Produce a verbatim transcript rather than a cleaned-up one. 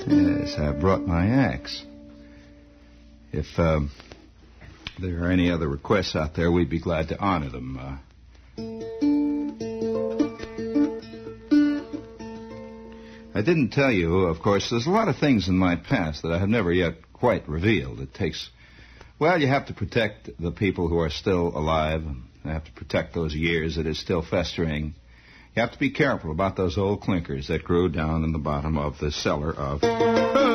Yes, I brought my axe. If um, there are any other requests out there, we'd be glad to honor them. Uh, I didn't tell you, of course, there's a lot of things in my past that I have never yet quite revealed. It takes, well, you have to protect the people who are still alive. You have to protect those years that is still festering. You have to be careful about those old clinkers that grew down in the bottom of the cellar of...